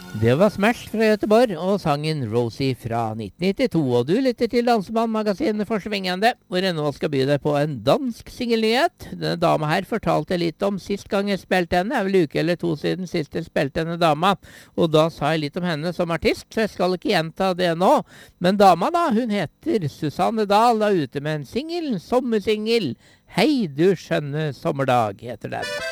Det var Smash fra Göteborg og sangen Rosie fra 1992. Og du lytter til Dansebandmagasinet for Svingende, hvor jeg nå skal by deg på en dansk singelnyhet. Denne dama her fortalte jeg litt om sist gang jeg spilte henne. Det er vel en uke eller to siden sist jeg spilte denne dama. Og da sa jeg litt om henne som artist, så jeg skal ikke gjenta det nå. Men dama da, hun heter Susanne Dahl, og er ute med en singel, sommersingel. Hei du skjønne sommerdag, heter den.